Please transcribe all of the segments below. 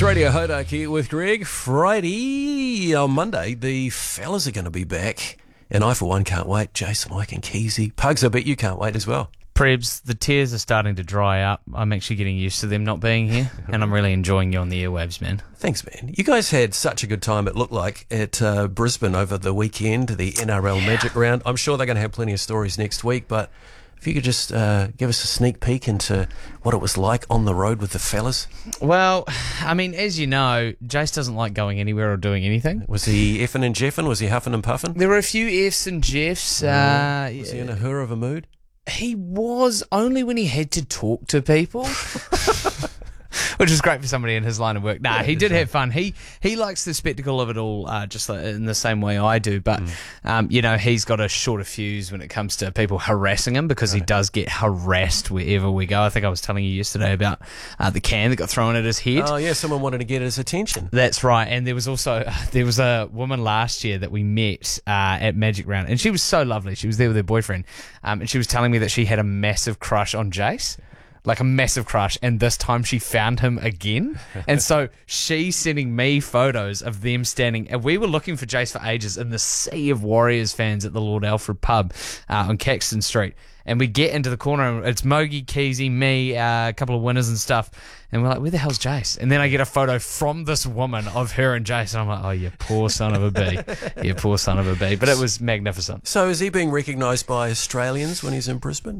It's Radio Hodaki with Greg. Friday, on Monday, the fellas are going to be back. And I, for one, can't wait. Jason, Mike and Keezy. Pugs, I bet you can't wait as well. Prebs, the tears are starting to dry up. I'm actually getting used to them not being here, and I'm really enjoying you on the airwaves, man. Thanks, man. You guys had such a good time, it looked like, at Brisbane over the weekend, the NRL Magic Round. I'm sure they're going to have plenty of stories next week, but if you could just give us a sneak peek into what it was like on the road with the fellas. Well, I mean, as you know, Jace doesn't like going anywhere or doing anything. Was he effing and jeffing? Was he huffing and puffing? There were a few Fs and Jeffs. Was he in a hurrah of a mood? He was, only when he had to talk to people. Which is great for somebody in his line of work. Nah, he did have fun. He likes the spectacle of it all, just like in the same way I do. But you know, he's got a shorter fuse when it comes to people harassing him, because he does get harassed wherever we go. I think I was telling you yesterday about the can that got thrown at his head. Oh yeah, someone wanted to get his attention. That's right. And there was a woman last year that we met at Magic Round, and she was so lovely. She was there with her boyfriend, and she was telling me that she had a massive crush on Jace. Like a massive crush, and this time she found him again. And so she's sending me photos of them standing, and we were looking for Jace for ages in the sea of Warriors fans at the Lord Alfred pub on Caxton Street. And we get into the corner, and it's Mogi, Keezy, me, a couple of winners and stuff. And we're like, where the hell's Jace? And then I get a photo from this woman of her and Jace. And I'm like, oh, you poor son of a bee. You poor son of a bee. But it was magnificent. So is he being recognised by Australians when he's in Brisbane?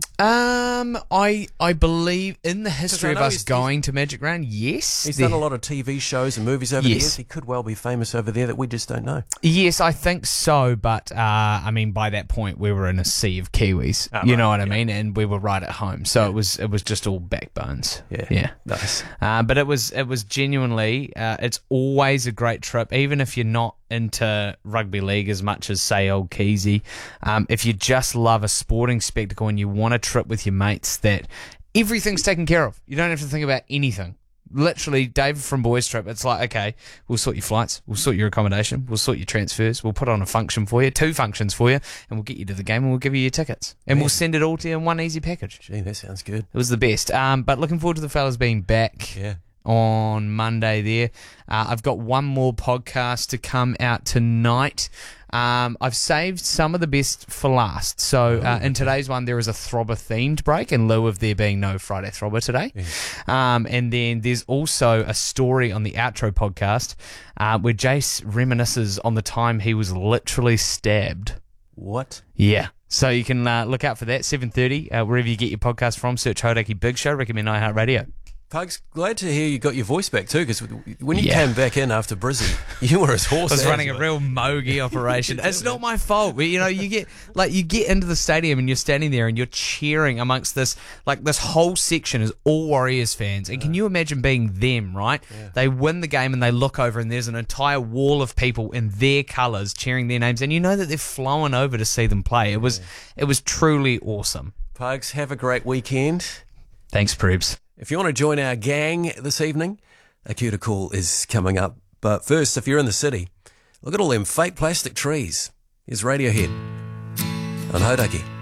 I believe in the history of us going to Magic Round, yes. He's done a lot of TV shows and movies over the years. He could well be famous over there that we just don't know. Yes, I think so. But, I mean, by that point, we were in a sea of Kiwis. You know what I mean? And we were right at home. So it was just all backbones. Yeah. Nice. But it was genuinely, it's always a great trip, even if you're not into rugby league as much as, say, old Keezy. If you just love a sporting spectacle and you want a trip with your mates that everything's taken care of. You don't have to think about anything. Literally, David from Boys Trip, it's like, okay, we'll sort your flights, we'll sort your accommodation, we'll sort your transfers, we'll put on a function for you, 2 functions for you, and we'll get you to the game and we'll give you your tickets. And we'll send it all to you in one easy package. Gee, that sounds good. It was the best. But looking forward to the fellas being back on Monday there. I've got one more podcast to come out tonight. I've saved some of the best for last. So in today's one, there is a Throbber-themed break in lieu of there being no Friday Throbber today. And then there's also a story on the outro podcast where Jace reminisces on the time he was literally stabbed. What? Yeah. So you can look out for that, 7:30, wherever you get your podcast from. Search Hodaki Big Show, recommend iHeartRadio. Pugs, glad to hear you got your voice back too, because when you came back in after Brizzy, you were as hoarse. I was running a real Mogi operation. It's not my fault. You know, you get into the stadium and you're standing there and you're cheering amongst this whole section is all Warriors fans. And can you imagine being them, right? Yeah. They win the game and they look over and there's an entire wall of people in their colours cheering their names, and you know that they're flowing over to see them play. It was truly awesome. Pugs, have a great weekend. Thanks, Prebs. If you want to join our gang this evening, a Cuta Call is coming up. But first, if you're in the city, look at all them fake plastic trees. Here's Radiohead on Hodaki.